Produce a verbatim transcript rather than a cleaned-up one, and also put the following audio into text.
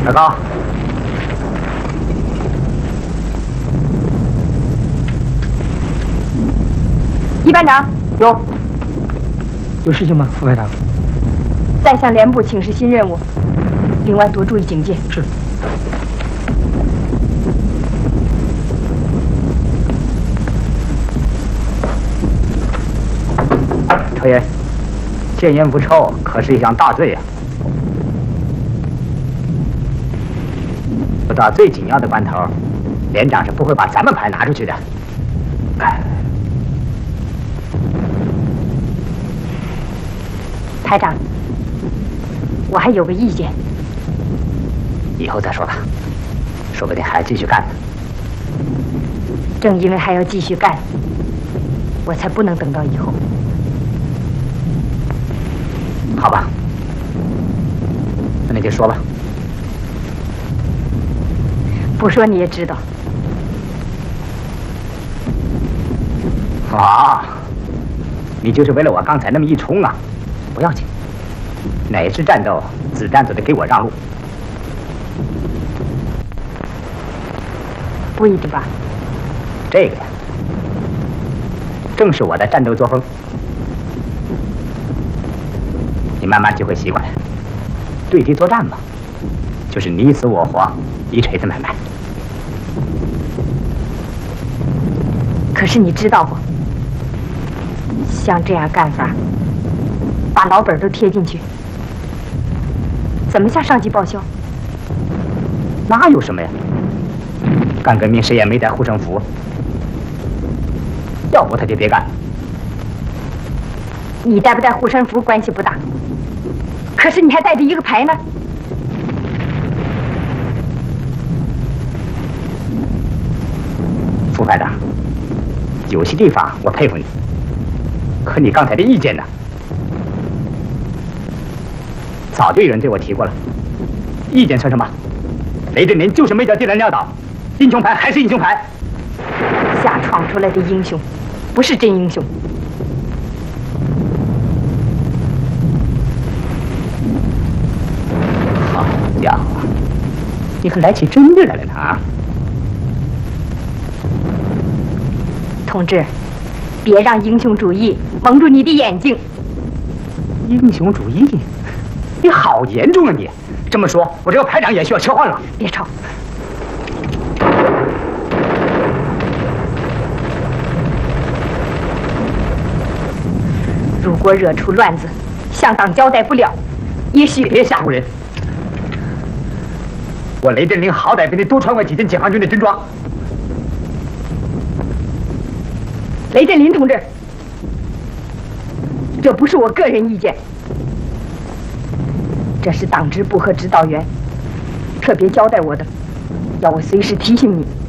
老高， 一班长， 有有事情吗？副排长， 再向连部请示新任务，另外多注意警戒。 是。抽烟，戒烟不抽可是一项大罪呀、不到最紧要的关头，连长是不会把咱们牌拿出去的。 排长，我还有个意见。 以后再说吧，说不定还继续干呢。 正因为还要继续干，我才不能等到以后。 好吧，那你就说吧。 不说你也知道。 啊，你就是为了我刚才那么一冲啊？不要紧，哪次战斗子弹都得给我让路。 不一定吧？ 这个呀，正是我的战斗作风。你慢慢就会习惯了。对敌作战嘛，就是你死我活，一锤子买卖。 可是你知道不？像这样干法，把老本都贴进去，怎么向上级报销？ 那有什么呀？干革命谁也没带护身符，要不他就别干。 你带不带护身符关系不大，可是你还带着一个牌呢。 副排长，有些地方我佩服你，可你刚才的意见呢？早就有人对我提过了，意见算什么？雷震林就是没叫地人撂倒，英雄牌还是英雄牌。 瞎闯出来的英雄，不是真英雄。 好家伙，你可来起真的来了呢啊！ 同志，别让英雄主义蒙住你的眼睛。 英雄主义，你好严重啊你！这么说，我这个排长也需要撤换了。 别吵。如果惹出乱子，向党交代不了，也许别吓唬人。我雷震林好歹比你多穿过几件解放军的军装。 雷震林同志，这不是我个人意见，这是党支部和指导员特别交代我的，要我随时提醒你。